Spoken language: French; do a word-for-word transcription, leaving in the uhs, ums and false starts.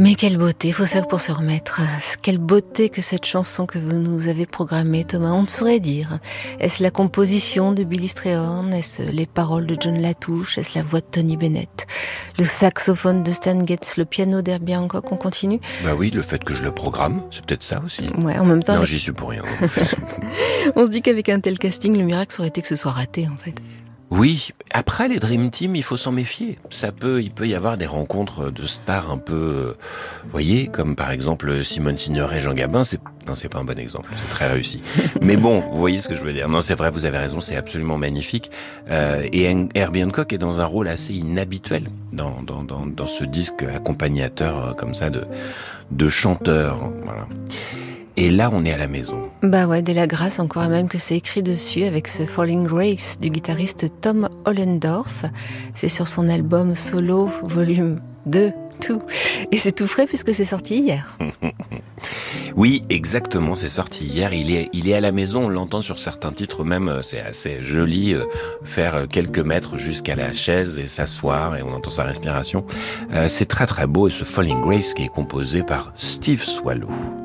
Mais quelle beauté, faut ça pour se remettre. Quelle beauté que cette chanson que vous nous avez programmée, Thomas. On ne saurait dire. Est-ce la composition de Billy Strayhorn? Est-ce les paroles de John Latouche? Est-ce la voix de Tony Bennett? Le saxophone de Stan Getz? Le piano d'Herbie Hancock? On continue? Bah oui, le fait que je le programme, c'est peut-être ça aussi. Ouais, en même temps. Non, avec... j'y suis pour rien. On se dit qu'avec un tel casting, le miracle aurait été que ce soit raté, en fait. Oui, après les Dream Team, il faut s'en méfier. Ça peut, il peut y avoir des rencontres de stars un peu, vous voyez, comme par exemple Simone Signoret et Jean Gabin. C'est non, c'est pas un bon exemple, c'est très réussi. Mais bon, vous voyez ce que je veux dire. Non, c'est vrai, vous avez raison, c'est absolument magnifique. Euh, et Herbie Hancock est dans un rôle assez inhabituel dans dans dans, dans ce disque accompagnateur comme ça de de chanteur. Voilà. Et là, on est à la maison. Bah ouais, de la grâce encore, même que c'est écrit dessus avec ce Falling Grace du guitariste Tom Ollendorf. C'est sur son album solo, volume deux, tout. Et c'est tout frais puisque c'est sorti hier. Oui, exactement, c'est sorti hier. Il est, il est à la maison, on l'entend sur certains titres même, c'est assez joli, euh, faire quelques mètres jusqu'à la chaise et s'asseoir et on entend sa respiration. Euh, c'est très très beau et ce Falling Grace qui est composé par Steve Swallow.